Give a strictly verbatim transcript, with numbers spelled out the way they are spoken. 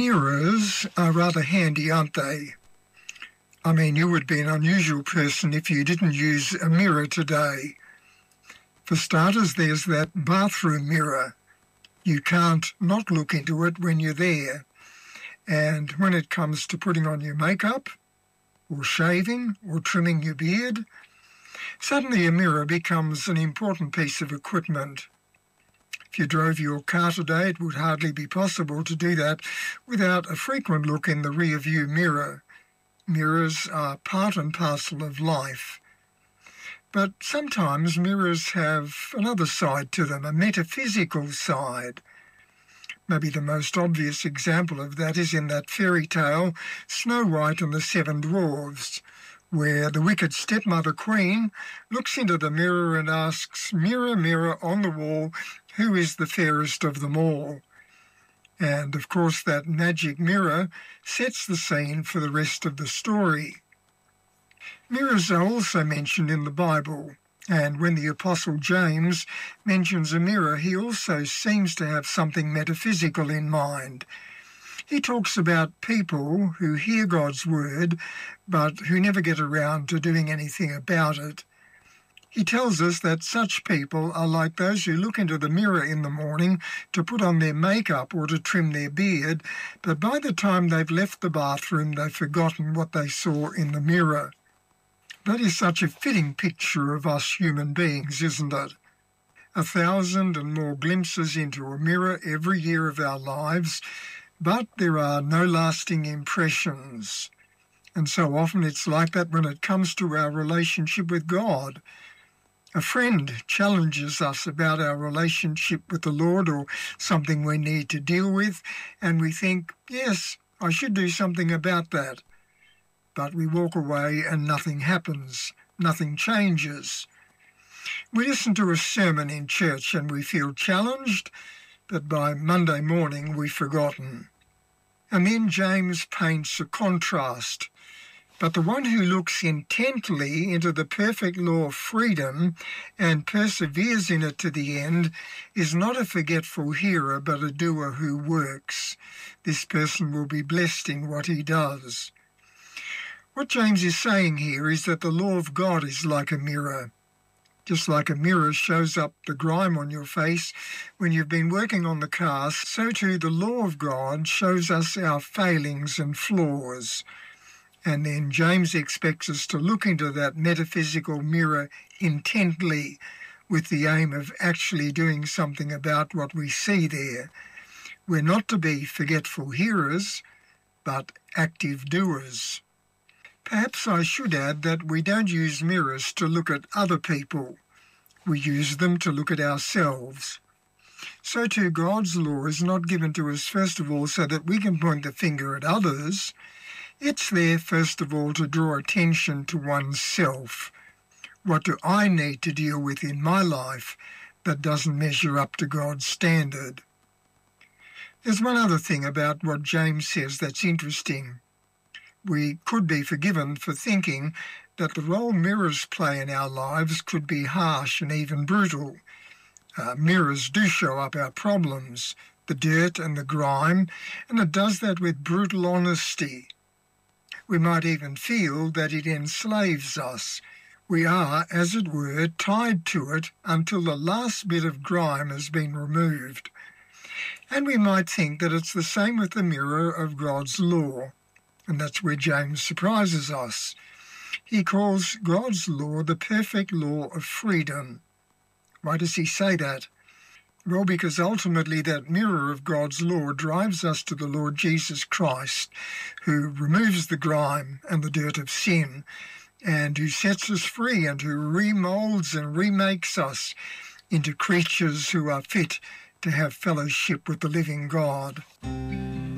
Mirrors are rather handy, aren't they? I mean, you would be an unusual person if you didn't use a mirror today. For starters, there's that bathroom mirror. You can't not look into it when you're there. And when it comes to putting on your makeup, or shaving, or trimming your beard, suddenly a mirror becomes an important piece of equipment. If you drove your car today, it would hardly be possible to do that without a frequent look in the rear-view mirror. Mirrors are part and parcel of life. But sometimes mirrors have another side to them, a metaphysical side. Maybe the most obvious example of that is in that fairy tale, Snow White and the Seven Dwarfs, where the wicked stepmother queen looks into the mirror and asks, "Mirror, mirror on the wall, who is the fairest of them all?" And, of course, that magic mirror sets the scene for the rest of the story. Mirrors are also mentioned in the Bible, and when the Apostle James mentions a mirror, he also seems to have something metaphysical in mind. He talks about people who hear God's word, but who never get around to doing anything about it. He tells us that such people are like those who look into the mirror in the morning to put on their makeup or to trim their beard, but by the time they've left the bathroom, they've forgotten what they saw in the mirror. That is such a fitting picture of us human beings, isn't it? A thousand and more glimpses into a mirror every year of our lives, but there are no lasting impressions. And so often it's like that when it comes to our relationship with God. A friend challenges us about our relationship with the Lord or something we need to deal with, and we think, yes, I should do something about that. But we walk away and nothing happens, nothing changes. We listen to a sermon in church and we feel challenged, but by Monday morning we've forgotten. And then James paints a contrast. But the one who looks intently into the perfect law of freedom and perseveres in it to the end is not a forgetful hearer, but a doer who works. This person will be blessed in what he does. What James is saying here is that the law of God is like a mirror. Just like a mirror shows up the grime on your face when you've been working on the car, so too the law of God shows us our failings and flaws. And then James expects us to look into that metaphysical mirror intently with the aim of actually doing something about what we see there. We're not to be forgetful hearers, but active doers. Perhaps I should add that we don't use mirrors to look at other people. We use them to look at ourselves. So too God's law is not given to us first of all so that we can point the finger at others. It's there, first of all, to draw attention to oneself. What do I need to deal with in my life that doesn't measure up to God's standard? There's one other thing about what James says that's interesting. We could be forgiven for thinking that the role mirrors play in our lives could be harsh and even brutal. Uh, mirrors do show up our problems, the dirt and the grime, and it does that with brutal honesty. We might even feel that it enslaves us. We are, as it were, tied to it until the last bit of grime has been removed. And we might think that it's the same with the mirror of God's law. And that's where James surprises us. He calls God's law the perfect law of freedom. Why does he say that? Well, because ultimately that mirror of God's law drives us to the Lord Jesus Christ, who removes the grime and the dirt of sin, and who sets us free and who remolds and remakes us into creatures who are fit to have fellowship with the living God.